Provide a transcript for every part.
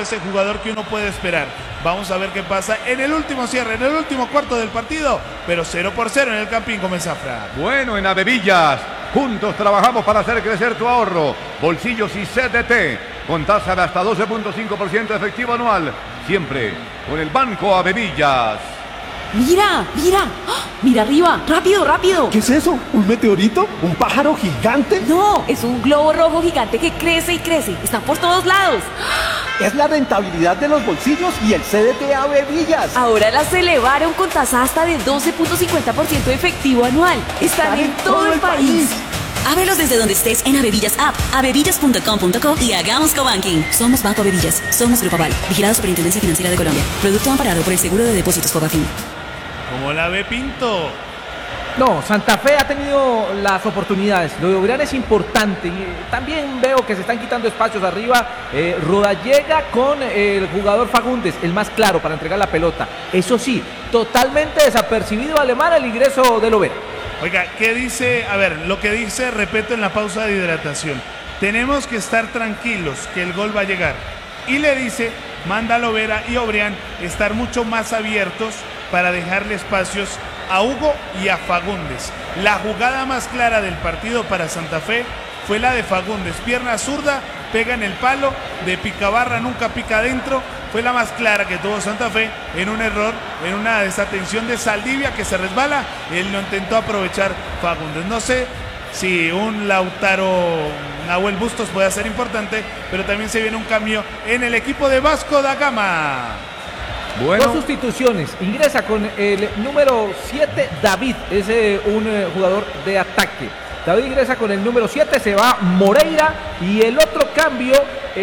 ese jugador que uno puede esperar. Vamos a ver qué pasa en el último cierre, en el último cuarto del partido, pero 0-0 en el Campín Comenzafra. Bueno, en Avevillas, juntos trabajamos para hacer crecer tu ahorro. Bolsillos y CDT, con tasa de hasta 12.5% efectivo anual. Siempre con el Banco Avevillas. ¡Mira! ¡Mira! ¡Ah! ¡Mira arriba! ¡Rápido, rápido! ¿Qué es eso? ¿Un meteorito? ¿Un pájaro gigante? No, es un globo rojo gigante que crece y crece. Está por todos lados. Es la rentabilidad de los bolsillos y el CDT Avevillas. Ahora las elevaron con tasa hasta de 12.50% efectivo anual. Están en todo el país. Ábrelos desde donde estés en Avevillas App, avevillas.com.co y hagamos cobanking. Somos Banco Avevillas, somos Grupo Aval, vigilado Superintendencia Financiera de Colombia. Producto amparado por el Seguro de Depósitos Fobafin. ¿Cómo la ve, Pinto? No, Santa Fe ha tenido las oportunidades. Lo de Obrán es importante. Y también veo que se están quitando espacios arriba. Rodallega con el jugador Fagundes, el más claro para entregar la pelota. Eso sí, totalmente desapercibido Alemán el ingreso de Lovera. Oiga, ¿qué dice? A ver, lo que dice, repito, en la pausa de hidratación. Tenemos que estar tranquilos que el gol va a llegar. Y le dice, manda a Lovera y Obrián estar mucho más abiertos para dejarle espacios a Hugo y a Fagundes. La jugada más clara del partido para Santa Fe fue la de Fagundes. Pierna zurda, pega en el palo, de picabarra nunca pica adentro. Fue la más clara que tuvo Santa Fe en un error, en una desatención de Saldivia que se resbala. Él lo intentó aprovechar Fagundes. No sé si un Lautaro Nahuel Bustos puede ser importante, pero también se viene un cambio en el equipo de Vasco da Gama. Bueno. Dos sustituciones. Ingresa con el número 7, David. Es un jugador de ataque. David ingresa con el número 7, se va Moreira. Y el otro cambio,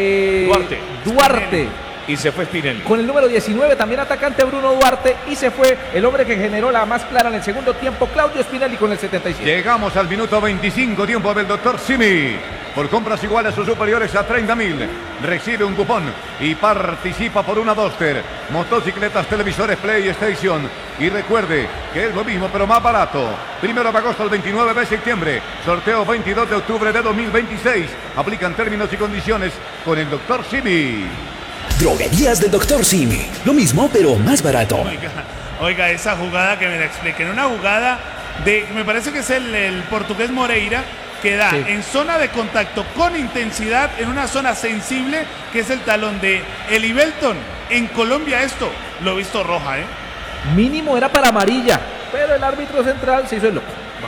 Duarte. Y se fue Spinelli. Con el número 19, también atacante Bruno Duarte. Y se fue el hombre que generó la más clara en el segundo tiempo, Claudio Spinelli, con el 77. Llegamos al minuto 25, tiempo del doctor Simi. Por compras iguales o superiores a 30.000, recibe un cupón y participa por una Duster, motocicletas, televisores, PlayStation. Y recuerde que es lo mismo pero más barato. 1 de agosto al 29 de septiembre. Sorteo 22 de octubre de 2026. Aplican términos y condiciones con el doctor Simi. Droguerías del Dr. Simi. Lo mismo, pero más barato. Oiga, esa jugada que me la expliquen. Una jugada de, me parece que es el portugués Moreira, que da en zona de contacto con intensidad, en una zona sensible, que es el talón de Eli Belton. En Colombia esto lo he visto roja, Mínimo era para amarilla, pero el árbitro central se hizo el loco.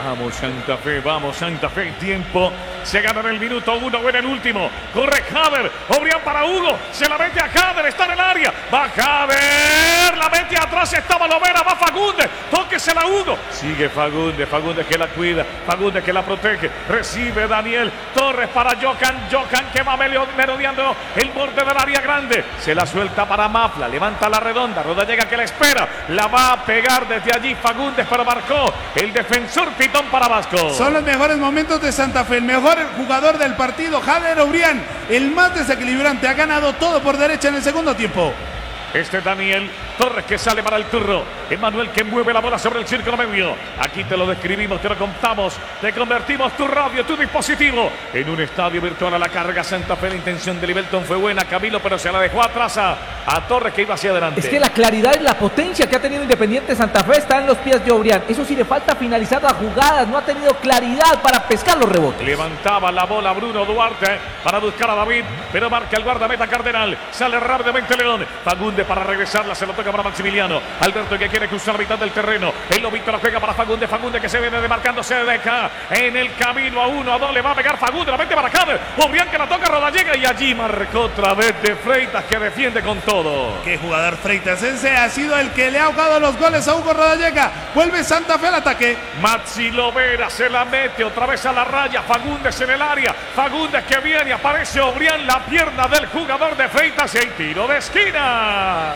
Vamos Santa Fe, tiempo, se gana en el minuto 1 o en el último, corre Haber, Obrián para Hugo, se la mete a Haber, está en el área, va Haber, la mete atrás, estaba Lovera, va Fagundes, tóquesela a Hugo, sigue Fagundes que la cuida, Fagundes que la protege, recibe Daniel Torres para Jocan que va merodeando el borde del área grande, se la suelta para Mafla, levanta la redonda, Rodallega que la espera, la va a pegar desde allí Fagundes, pero marcó el defensor Pitón para Vasco. Son los mejores momentos de Santa Fe. El mejor jugador del partido, Hader Obrián, el más desequilibrante. Ha ganado todo por derecha en el segundo tiempo. Daniel Torres que sale para el turno. Emanuel que mueve la bola sobre el círculo medio. Aquí te lo describimos, te lo contamos. Te convertimos tu radio, tu dispositivo en un estadio virtual a la carga. Santa Fe, la intención de Libelton fue buena, Camilo, pero se la dejó atrás a Torres que iba hacia adelante. Es que la claridad y la potencia que ha tenido Independiente Santa Fe está en los pies de Obrián. Eso sí, le falta finalizar las jugadas. No ha tenido claridad para pescar los rebotes. Levantaba la bola Bruno Duarte para buscar a David, pero marca el guardameta Cardenal. Sale rápidamente León. Fagundes para regresarla, se lo toca para Maximiliano. Alberto que quiere cruzar la mitad del terreno. El Lobito la juega para Fagundes que se viene demarcando, se deja en el camino a 1, a 2, le va a pegar Fagundes, la mete para Haber. Obrián que la toca, Rodallega y allí marcó otra vez de Freitas que defiende con todo. Qué jugador Freitas, ese ha sido el que le ha ahogado los goles a Hugo Rodallega. Vuelve Santa Fe al ataque. Maxi Lovera se la mete otra vez a la raya, Fagundes en el área, Fagundes que viene, aparece Obrián, la pierna del jugador de Freitas y el tiro de esquina.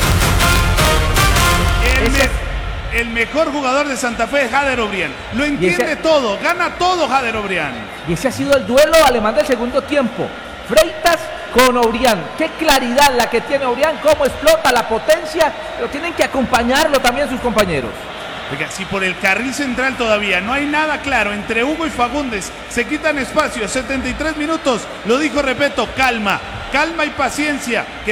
El mejor jugador de Santa Fe es Hader Obrián. Lo entiende todo, gana todo Hader Obrián. Y ese ha sido el duelo alemán del segundo tiempo. Freitas con Obrián. Qué claridad la que tiene Obrián, cómo explota la potencia, pero tienen que acompañarlo también sus compañeros. Oiga, si por el carril central todavía no hay nada claro entre Hugo y Fagundes, se quitan espacios, 73 minutos, lo dijo Repeto, calma y paciencia.